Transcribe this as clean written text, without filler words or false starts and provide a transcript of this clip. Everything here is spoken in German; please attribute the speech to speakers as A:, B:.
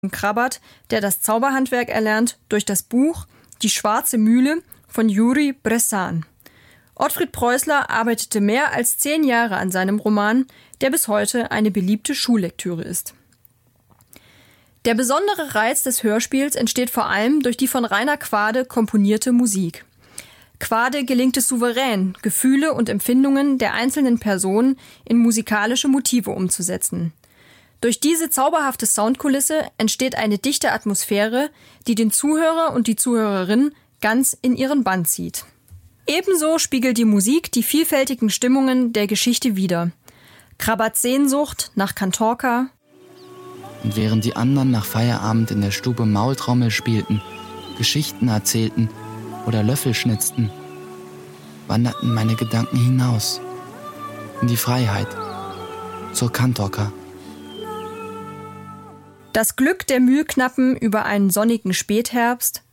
A: Krabat, der das Zauberhandwerk erlernt, durch das Buch Die schwarze Mühle von Juri Bressan. Ottfried Preußler arbeitete mehr als 10 Jahre an seinem Roman, der bis heute eine beliebte Schullektüre ist. Der besondere Reiz des Hörspiels entsteht vor allem durch die von Rainer Quade komponierte Musik. Quade gelingt es souverän, Gefühle und Empfindungen der einzelnen Personen in musikalische Motive umzusetzen. Durch diese zauberhafte Soundkulisse entsteht eine dichte Atmosphäre, die den Zuhörer und die Zuhörerin ganz in ihren Bann zieht. Ebenso spiegelt die Musik die vielfältigen Stimmungen der Geschichte wider. Krabats Sehnsucht nach Kantorka.
B: Und während die anderen nach Feierabend in der Stube Maultrommel spielten, Geschichten erzählten oder Löffel schnitzten, wanderten meine Gedanken hinaus in die Freiheit, zur Kantorka.
A: Das Glück der Mühlknappen über einen sonnigen Spätherbst,